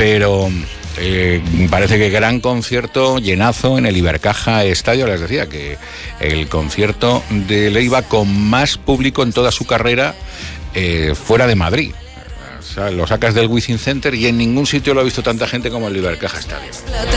pero parece que gran concierto, llenazo en el Ibercaja Estadio. Les decía que el concierto de Leiva con más público en toda su carrera fuera de Madrid. O sea, lo sacas del Wizzing Center y en ningún sitio lo ha visto tanta gente como el Ibercaja Estadio.